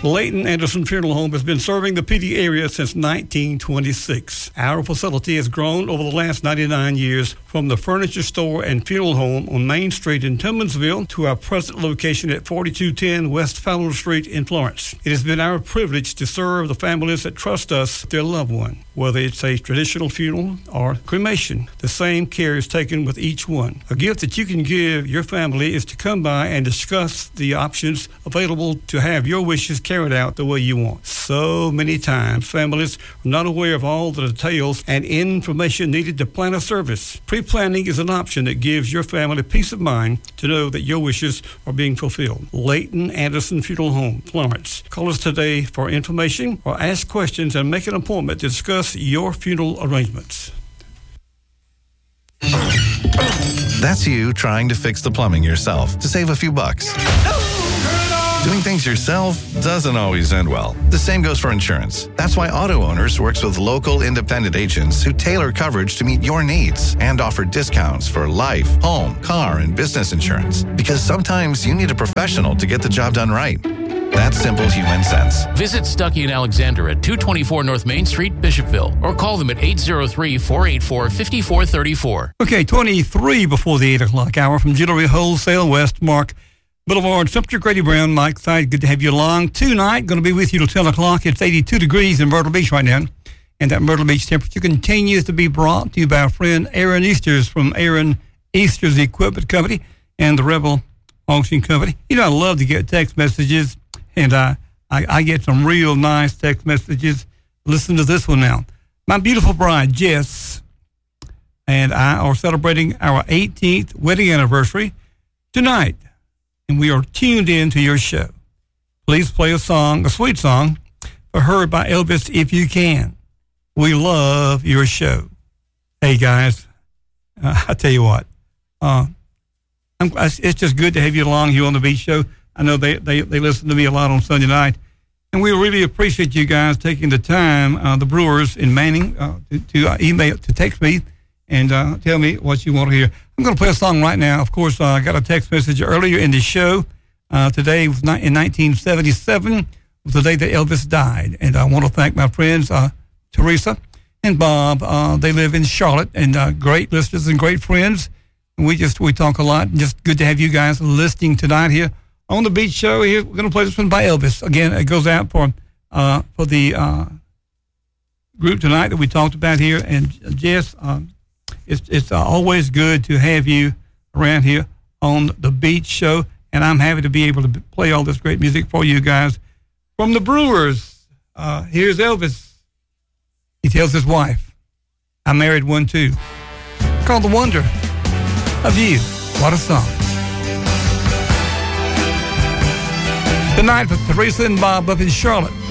Leighton Anderson Funeral Home has been serving the PD area since 1926. Our facility has grown over the last 99 years from the furniture store and funeral home on Main Street in Tillmansville to our present location at 4210 West Fowler Street in Florence. It has been our privilege to serve the families that trust us with their loved one. Whether it's a traditional funeral or cremation, the same care is taken with each one. A gift that you can give your family is to come by and discuss the options available to have your wishes carried out the way you want. So many times, families are not aware of all the details and information needed to plan a service. Pre-planning is an option that gives your family peace of mind to know that your wishes are being fulfilled. Leighton Anderson Funeral Home, Florence. Call us today for information or ask questions and make an appointment to discuss your funeral arrangements. That's you trying to fix the plumbing yourself to save a few bucks. Doing things yourself doesn't always end well. The same goes for insurance. That's why Auto Owners works with local independent agents who tailor coverage to meet your needs and offer discounts for life, home, car, and business insurance. Because sometimes you need a professional to get the job done right. That's simple human sense. Visit Stuckey and Alexander at 224 North Main Street, Bishopville, or call them at 803-484-5434. Okay, 23 before the 8 o'clock hour from Jewelry Wholesale, West Mark Boulevard. Temperature, Grady Brown, Mike Side. Good to have you along tonight. Going to be with you till 10 o'clock. It's 82 degrees in Myrtle Beach right now. And that Myrtle Beach temperature continues to be brought to you by our friend Aaron Easters from Aaron Easters Equipment Company and the Rebel Auction Company. You know, I love to get text messages. And I get some real nice text messages. Listen to this one now. My beautiful bride, Jess, and I are celebrating our 18th wedding anniversary tonight. And we are tuned in to your show. Please play a song, a sweet song, for her by Elvis if you can. We love your show. Hey, guys, I tell you what. It's just good to have you along here on the Beach Show. I know they listen to me a lot on Sunday night, and we really appreciate you guys taking the time, the Brewers in Manning, to text me and tell me what you want to hear. I'm going to play a song right now. Of course, I got a text message earlier in the show. Today was in 1977 was the day that Elvis died, and I want to thank my friends Teresa and Bob. They live in Charlotte, and great listeners and great friends. And we talk a lot, and just good to have you guys listening tonight here on the Beach Show. Here we're going to play this one by Elvis. Again, it goes out for the group tonight that we talked about here. And Jess, it's always good to have you around here on the Beach Show, and I'm happy to be able to play all this great music for you guys from the Brewers. Here's Elvis. He tells his wife, "I married one too." It's called "The Wonder of You." What a song. Tonight with Teresa and Bob up in Charlotte.